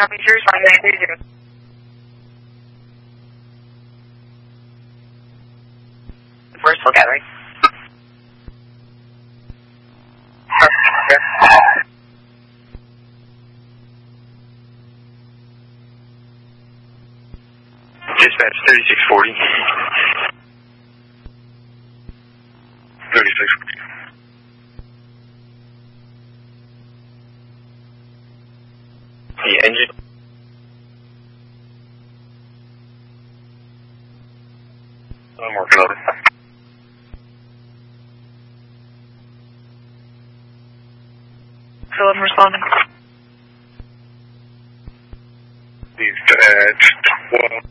Copy, sir. 5930. Bristol Gathering. Dispatch 3640. 3640. The engine. I'm working on it. Philip responding. Dispatch 12.